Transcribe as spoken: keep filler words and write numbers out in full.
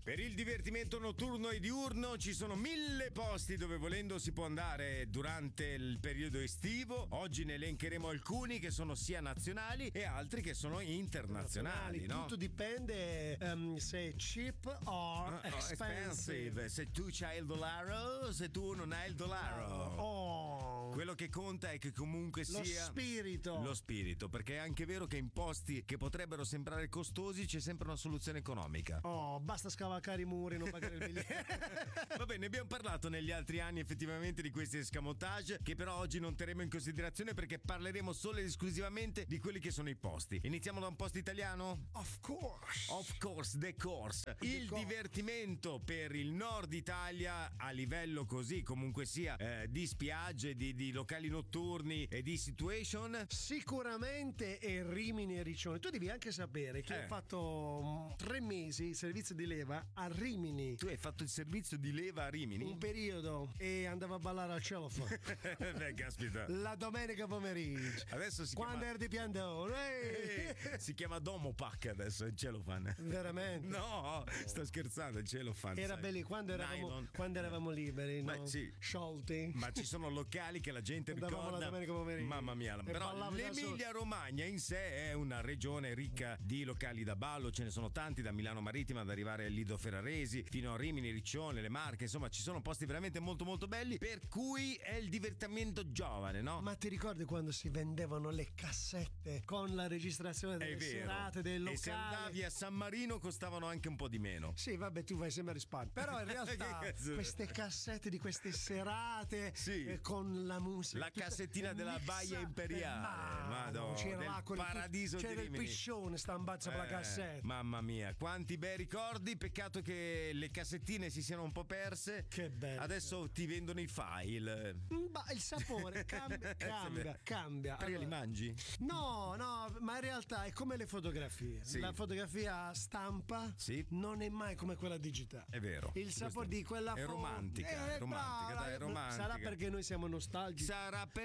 Per il divertimento notturno e diurno ci sono mille posti dove volendo si può andare durante il periodo estivo. Oggi ne elencheremo alcuni che sono sia nazionali e altri che sono internazionali, no? Tutto dipende um, se cheap or Uh, expensive. Se tu c'hai il dollaro, se tu non hai il dollaro. Oh. Quello che conta è che comunque Lo sia spirito. Lo spirito, perché è anche vero che in posti che potrebbero sembrare costosi c'è sempre una soluzione economica. Oh, basta scavalcare i muri, non pagare il biglietto. Va bene, abbiamo parlato negli altri anni effettivamente di questi escamotage che però oggi non terremo in considerazione perché parleremo solo ed esclusivamente di quelli che sono i posti. Iniziamo da un posto italiano? Of course. Of course, the course. Il course. divertimento per il nord Italia a livello così comunque sia eh, di spiagge, di, di locali notturni e di situation. Sicuramente è Rimini e Riccione. Tu devi anche sapere che Eh. ho fatto um, tre mesi il servizio di leva a Rimini. Tu hai fatto il servizio di leva a Rimini? Un periodo e andavo a ballare al cellophane. Beh, caspita. La domenica pomeriggio. Adesso si Quando chiama eri di Piandone. Eh, si chiama Domopac adesso il cellophane. Veramente? No, sto scherzando, il cellophane. Era sai. belli quando eravamo, Nylon. quando eravamo liberi, no? Beh, sì. Sciolti. Ma ci sono locali che la gente Andavamo ricorda. la domenica pomeriggio. Mamma mia, E però ballavo da l'Emilia Romagna in sé è una regione ricca di locali da ballo, ce ne sono tanti da Milano Marittima ad arrivare a Lido Ferraresi fino a Rimini, Riccione, le Marche, insomma ci sono posti veramente molto molto belli per cui è il divertimento giovane, no? Ma ti ricordi quando si vendevano le cassette con la registrazione È delle vero. serate del locale? E se andavi a San Marino costavano anche un po' di meno. Sì, vabbè, tu vai sempre a risparmio. Però in realtà Che cazzo? queste cassette di queste serate Sì. eh, con la musica. La tutta cassettina della mixata. Baia Imperiale. Ma Madonna, c'era del là con il- paradiso c'era di il Rimini. piscione stampazzo per la Eh, cassetta. Mamma mia, quanti bei ricordi. Peccato che le cassettine si siano un po' perse. Che bello. Adesso ti vendono i file. Ma il sapore cambia, cambia, cambia. Perché Allora, li mangi? No, no, ma in realtà è come le fotografie. Sì. La fotografia stampa Sì. non è mai come quella digitale. È vero. Il sapore Questo di quella è foto romantica, Eh, romantica, brava, dai, romantica. Sarà perché noi siamo nostalgici. Sarà Però